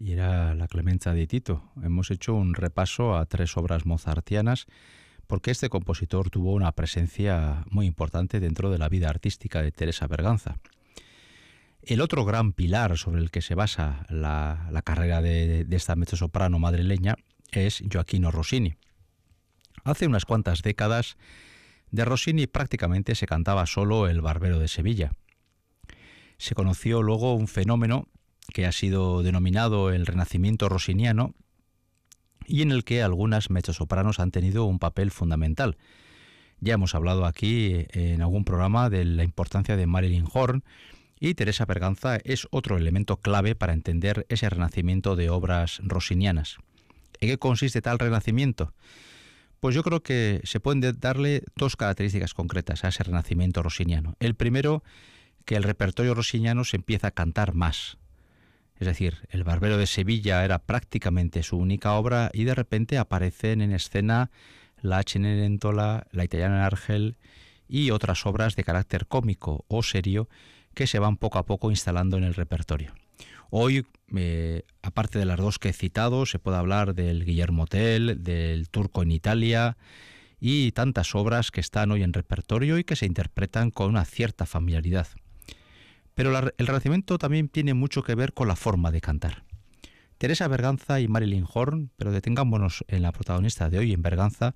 y era la Clemenza di Tito. Hemos hecho un repaso a 3 obras mozartianas porque este compositor tuvo una presencia muy importante dentro de la vida artística de Teresa Berganza. El otro gran pilar sobre el que se basa la carrera de esta mezzosoprano madrileña es Gioachino Rossini. Hace unas cuantas décadas de Rossini prácticamente se cantaba solo El Barbero de Sevilla. Se conoció luego un fenómeno que ha sido denominado el Renacimiento rossiniano y en el que algunas mezzosopranos han tenido un papel fundamental. Ya hemos hablado aquí en algún programa de la importancia de Marilyn Horne, y Teresa Berganza es otro elemento clave para entender ese renacimiento de obras rossinianas. ¿En qué consiste tal renacimiento? Pues yo creo que se pueden darle 2 características concretas a ese renacimiento rossiniano. El primero, que el repertorio rossiniano se empieza a cantar más. Es decir, El Barbero de Sevilla era prácticamente su única obra y de repente aparecen en escena la Cenerentola, la Italiana en Argel y otras obras de carácter cómico o serio que se van poco a poco instalando en el repertorio. Hoy, aparte de las 2 que he citado, se puede hablar del Guillermo Tell, del Turco en Italia y tantas obras que están hoy en repertorio y que se interpretan con una cierta familiaridad. Pero el Renacimiento también tiene mucho que ver con la forma de cantar. Teresa Berganza y Marilyn Horne, pero detengámonos en la protagonista de hoy, en Berganza,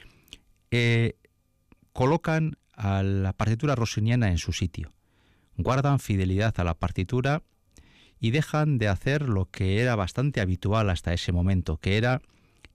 colocan a la partitura rossiniana en su sitio. Guardan fidelidad a la partitura y dejan de hacer lo que era bastante habitual hasta ese momento, que era